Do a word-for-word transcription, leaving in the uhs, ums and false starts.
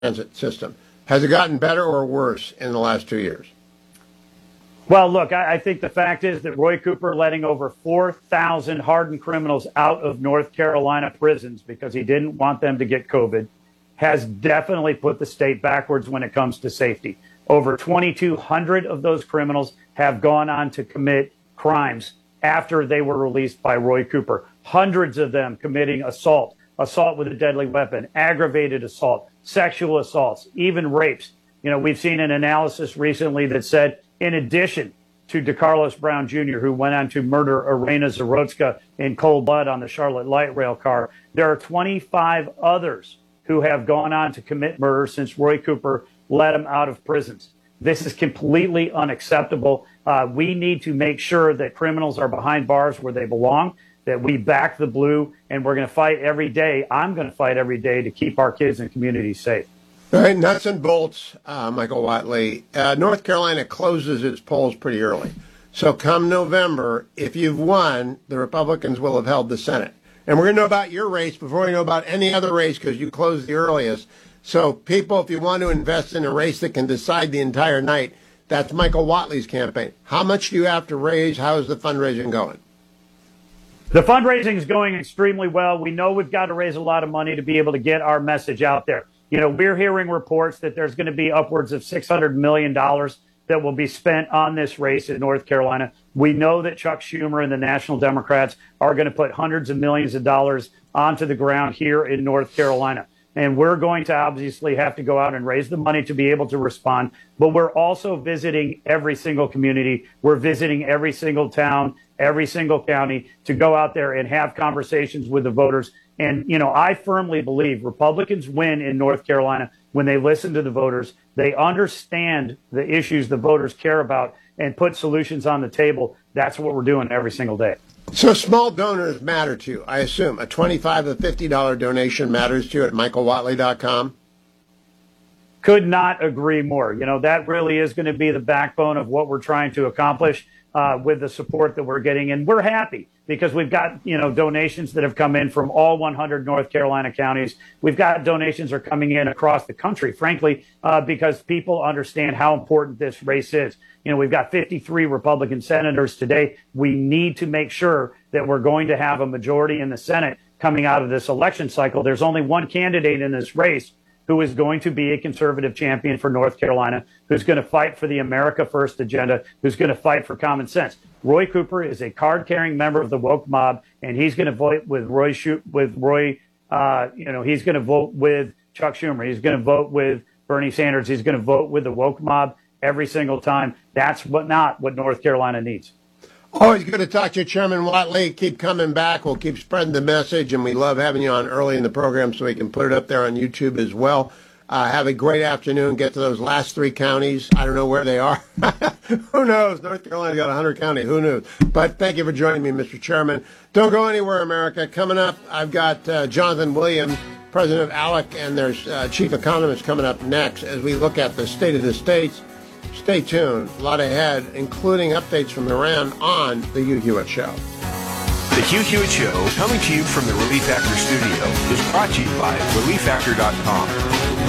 transit system. Has it gotten better or worse in the last two years? Well, look, I, I think the fact is that Roy Cooper letting over four thousand hardened criminals out of North Carolina prisons because he didn't want them to get COVID has definitely put the state backwards when it comes to safety. Over twenty-two hundred of those criminals have gone on to commit crimes after they were released by Roy Cooper. Hundreds of them committing assault, assault with a deadly weapon, aggravated assault, sexual assaults, even rapes. You know, we've seen an analysis recently that said, in addition to DeCarlos Brown Junior, who went on to murder Irena Zarotska in cold blood on the Charlotte Light Rail car, there are twenty-five others who have gone on to commit murder since Roy Cooper let them out of prisons. This is completely unacceptable. Uh, we need to make sure that criminals are behind bars where they belong, that we back the blue, and we're going to fight every day. I'm going to fight every day to keep our kids and communities safe. All right, nuts and bolts, uh, Michael Whatley. Uh, North Carolina closes its polls pretty early. So come November, if you've won, the Republicans will have held the Senate. And we're going to know about your race before we know about any other race because you closed the earliest. So people, if you want to invest in a race that can decide the entire night, that's Michael Whatley's campaign. How much do you have to raise? How is the fundraising going? The fundraising is going extremely well. We know we've got to raise a lot of money to be able to get our message out there. You know, we're hearing reports that there's going to be upwards of six hundred million dollars that will be spent on this race in North Carolina. We know that Chuck Schumer and the National Democrats are going to put hundreds of millions of dollars onto the ground here in North Carolina. And we're going to obviously have to go out and raise the money to be able to respond. But we're also visiting every single community. We're visiting every single town, every single county to go out there and have conversations with the voters. And, you know, I firmly believe Republicans win in North Carolina when they listen to the voters. They understand the issues the voters care about and put solutions on the table. That's what we're doing every single day. So small donors matter to you, I assume. A twenty-five dollars to fifty dollars donation matters to you at michael whatley dot com? Could not agree more. You know, that really is going to be the backbone of what we're trying to accomplish uh, with the support that we're getting. And we're happy because we've got, you know, donations that have come in from all one hundred North Carolina counties. We've got donations that are coming in across the country, frankly, uh, because people understand how important this race is. You know, we've got fifty-three Republican senators today. We need to make sure that we're going to have a majority in the Senate coming out of this election cycle. There's only one candidate in this race who is going to be a conservative champion for North Carolina, who's going to fight for the America First agenda, who's going to fight for common sense. Roy Cooper is a card-carrying member of the woke mob, and he's going to vote with Roy, with Roy, uh, you know, he's going to vote with Chuck Schumer. He's going to vote with Bernie Sanders. He's going to vote with the woke mob every single time. That's what not what North Carolina needs. Always good to talk to you, Chairman Whatley. Keep coming back. We'll keep spreading the message, and we love having you on early in the program so we can put it up there on YouTube as well. Uh, have a great afternoon. Get to those last three counties. I don't know where they are. Who knows? North Carolina got one hundred counties. Who knew? But thank you for joining me, Mister Chairman. Don't go anywhere, America. Coming up, I've got uh, Jonathan Williams, president of ALEC, and their uh, chief economist coming up next as we look at the state of the states. Stay tuned. A lot ahead, including updates from Iran on The Hugh Hewitt Show. The Hugh Hewitt Show, coming to you from the Relief Factor studio, is brought to you by relief factor dot com.